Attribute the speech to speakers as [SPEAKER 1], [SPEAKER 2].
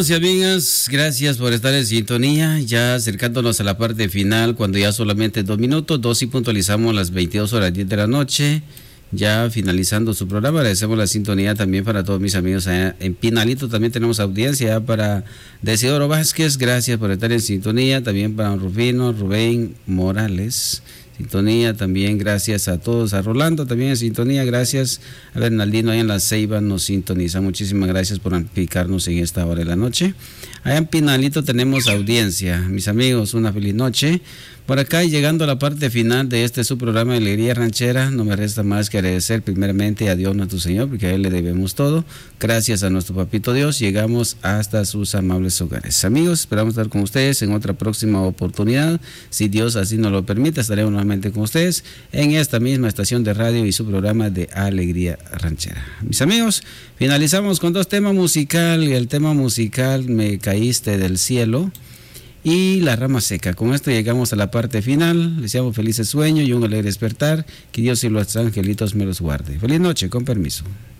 [SPEAKER 1] Amigos y amigas, gracias por estar en sintonía, ya acercándonos a la parte final, cuando ya solamente 2 minutos, 2 y puntualizamos las 22:10 de la noche, ya finalizando su programa. Agradecemos la sintonía también para todos mis amigos allá en Pinalito. También tenemos audiencia para Desidoro Vázquez, gracias por estar en sintonía. También para Rubén Morales, sintonía. También gracias a todos, a Rolando también en sintonía, gracias. A Bernaldino ahí en La Ceiba nos sintoniza, muchísimas gracias por amplificarnos en esta hora de la noche. Allá en Pinalito tenemos audiencia, mis amigos, una feliz noche. Por acá, llegando a la parte final de este su programa de Alegría Ranchera, no me resta más que agradecer primeramente a Dios nuestro Señor, porque a Él le debemos todo. Gracias a nuestro Papito Dios, llegamos hasta sus amables hogares. Amigos, esperamos estar con ustedes en otra próxima oportunidad. Si Dios así nos lo permite, estaremos nuevamente con ustedes en esta misma estación de radio y su programa de Alegría Ranchera. Mis amigos, finalizamos con 2 temas musicales. El tema musical, Me caíste del cielo, y La rama seca. Con esto llegamos a la parte final. Les deseamos felices sueños y un alegre despertar. Que Dios y los angelitos me los guarde. Feliz noche, con permiso.